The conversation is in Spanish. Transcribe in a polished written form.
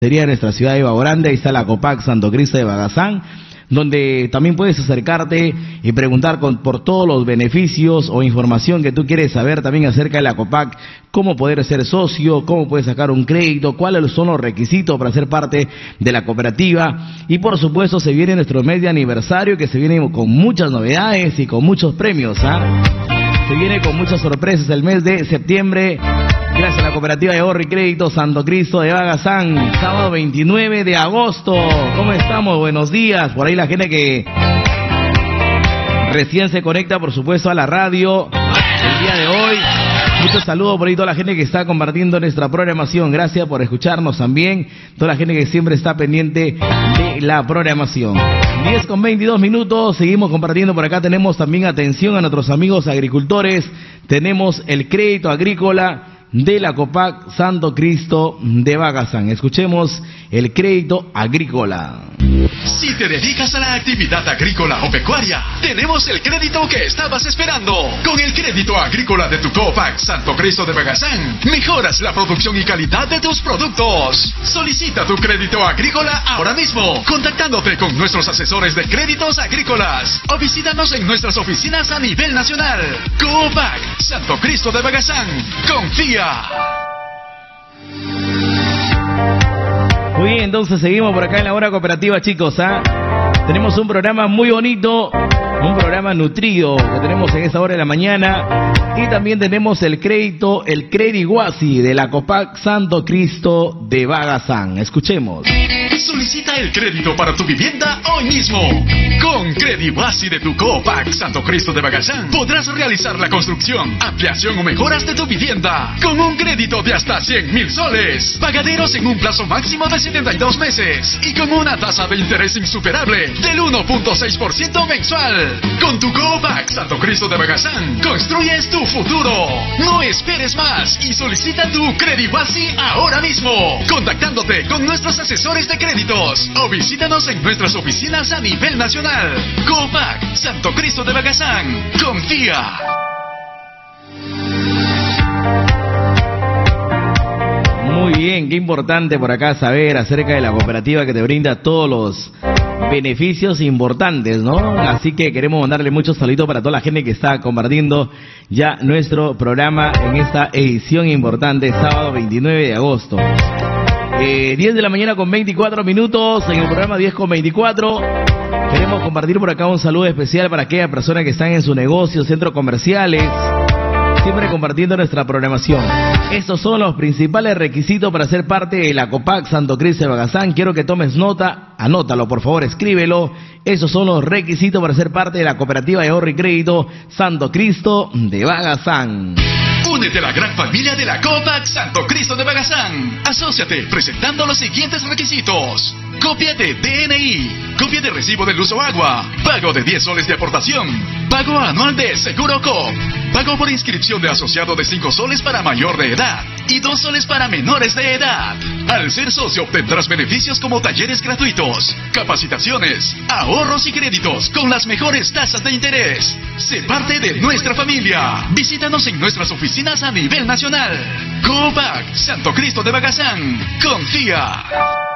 Sería en nuestra ciudad de Baorande. Ahí está la Copac Santo Cristo de Bagazán, donde también puedes acercarte y preguntar por todos los beneficios o información que tú quieres saber también acerca de la Copac, cómo poder ser socio, cómo puedes sacar un crédito, cuáles son los requisitos para ser parte de la cooperativa. Y por supuesto se viene nuestro mes de aniversario, que se viene con muchas novedades y con muchos premios, Se viene con muchas sorpresas el mes de septiembre. Gracias a la Cooperativa de Ahorro y Crédito Santo Cristo de Bagazán, sábado 29 de agosto. ¿Cómo estamos? Buenos días. Por ahí la gente que recién se conecta, por supuesto, a la radio el día de hoy. Muchos saludos por ahí, toda la gente que está compartiendo nuestra programación. Gracias por escucharnos también. Toda la gente que siempre está pendiente de la programación. 10:22. Seguimos compartiendo por acá. Tenemos también atención a nuestros amigos agricultores. Tenemos el crédito agrícola de la Copac Santo Cristo de Bagazán. Escuchemos el crédito agrícola. Si te dedicas a la actividad agrícola o pecuaria, tenemos el crédito que estabas esperando. Con el crédito agrícola de tu Copac Santo Cristo de Bagazán, mejoras la producción y calidad de tus productos. Solicita tu crédito agrícola ahora mismo, contactándote con nuestros asesores de créditos agrícolas, o visítanos en nuestras oficinas a nivel nacional. Copac Santo Cristo de Bagazán, confía. Muy bien, entonces seguimos por acá en la hora cooperativa, chicos. Tenemos un programa muy bonito, un programa nutrido que tenemos en esta hora de la mañana. Y también tenemos el crédito, el Crediguasi de la Copac Santo Cristo de Bagazán. Escuchemos. Solicita el crédito para tu vivienda hoy mismo. Con Crediguasi de tu Copac Santo Cristo de Bagazán podrás realizar la construcción, ampliación o mejoras de tu vivienda con un crédito de hasta 100,000 soles. Pagaderos en un plazo máximo de 72 meses y con una tasa de interés insuperable del 1.6% mensual. Con tu Copac Santo Cristo de Bagazán construyes tu futuro. No esperes más y solicita tu Crediguasi ahora mismo, contactándote con nuestros asesores de créditos o visítanos en nuestras oficinas a nivel nacional. Copac Santo Cristo de Bagazán, confía. Muy bien, qué importante por acá saber acerca de la cooperativa que te brinda todos los beneficios importantes, ¿no? Así que queremos mandarle muchos saludos para toda la gente que está compartiendo ya nuestro programa en esta edición importante, sábado 29 de agosto. 10 de la mañana con 24 minutos, en el programa 10:24. Queremos compartir por acá un saludo especial para aquellas personas que están en sus negocios, centros comerciales, siempre compartiendo nuestra programación. Estos son los principales requisitos para ser parte de la Copac Santo Cristo de Bagazán. Quiero que tomes nota, anótalo por favor, escríbelo. Esos son los requisitos para ser parte de la Cooperativa de Ahorro y Crédito Santo Cristo de Bagazán. Únete a la gran familia de la Copac Santo Cristo de Bagazán. Asóciate presentando los siguientes requisitos: copia de DNI, copia de recibo de luz o agua, pago de 10 soles de aportación, pago anual de Seguro COP, pago por inscripción de asociado de 5 soles para mayor de edad y 2 soles para menores de edad. Al ser socio obtendrás beneficios como talleres gratuitos, capacitaciones, ahorros y créditos con las mejores tasas de interés. Sé parte de nuestra familia. Visítanos en nuestras oficinas a nivel nacional. Copac Santo Cristo de Bagazán, confía.